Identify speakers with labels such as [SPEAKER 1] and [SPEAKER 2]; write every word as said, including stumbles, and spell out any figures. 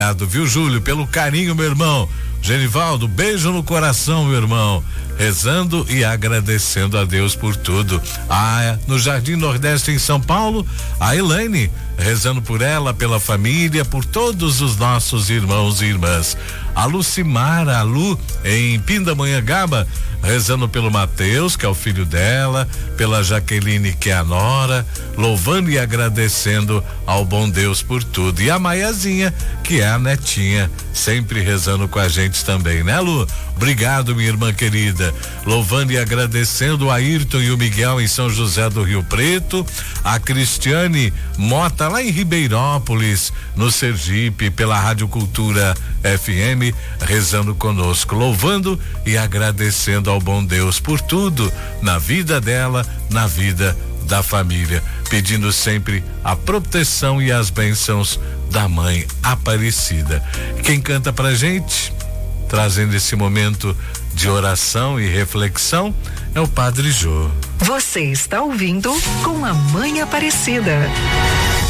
[SPEAKER 1] Obrigado, viu, Júlio, pelo carinho, meu irmão. Genivaldo, beijo no coração, meu irmão. Rezando e agradecendo a Deus por tudo. Ah, no Jardim Nordeste em São Paulo, a Elaine, rezando por ela, pela família, por todos os nossos irmãos e irmãs. A Lucimara, a Lu, em Pindamonhangaba, rezando pelo Mateus, que é o filho dela, pela Jaqueline, que é a nora, louvando e agradecendo ao bom Deus por tudo. E a Maiazinha, que é a netinha, sempre rezando com a gente também, né, Lu? Obrigado, minha irmã querida. Louvando e agradecendo o Ayrton e o Miguel em São José do Rio Preto, a Cristiane Mota lá em Ribeirópolis, no Sergipe, pela Rádio Cultura F M, rezando conosco, louvando e agradecendo ao bom Deus por tudo na vida dela, na vida da família, pedindo sempre a proteção e as bênçãos da Mãe Aparecida. Quem canta pra gente, trazendo esse momento de oração e reflexão, é o Padre Jô.
[SPEAKER 2] Você está ouvindo Com a Mãe Aparecida.